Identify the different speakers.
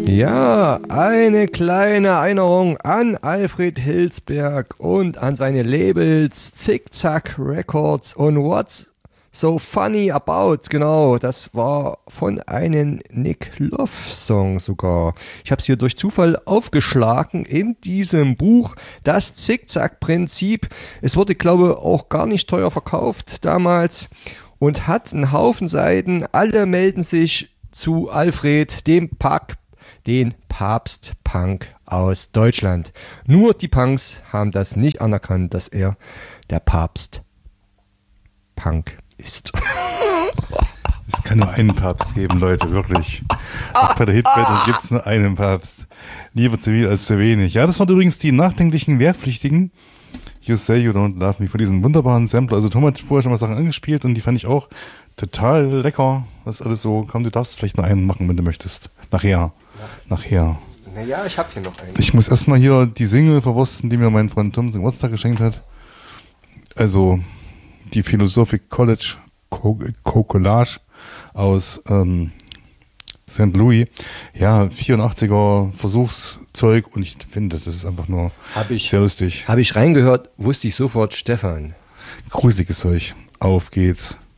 Speaker 1: Ja, eine kleine Erinnerung an Alfred Hilsberg und an seine Labels Zick-Zack Records und What's So Funny About, genau, das war von einem Nick Love Song sogar. Ich habe es hier durch Zufall aufgeschlagen in diesem Buch, das Zick-Zack-Prinzip. Es wurde, glaube ich, auch gar nicht teuer verkauft damals und hat einen Haufen Seiten. Alle melden sich zu Alfred, den Papst-Punk aus Deutschland. Nur die Punks haben das nicht anerkannt, dass er der Papst-Punk ist.
Speaker 2: Es kann nur einen Papst geben, Leute, wirklich. Auch bei der Hitwelle gibt es nur einen Papst. Lieber zu viel als zu wenig. Ja, das waren übrigens die nachdenklichen Wehrpflichtigen. You Say You Don't Love Me von diesem wunderbaren Sampler. Also Tom hat vorher schon mal Sachen angespielt und die fand ich auch total lecker. Das ist alles so, komm, du darfst vielleicht noch einen machen, wenn du möchtest. Nachher.
Speaker 1: Naja, ich habe hier noch einen.
Speaker 2: Ich muss erstmal hier die Single verwursten, die mir mein Freund Tom zum Geburtstag geschenkt hat. Also die Philosophic College Collage aus St. Louis. Ja, 84er Versuchszeug und ich finde, das ist einfach nur sehr lustig.
Speaker 1: Habe ich reingehört, wusste ich sofort, Stefan.
Speaker 2: Gruseliges Zeug. Auf geht's.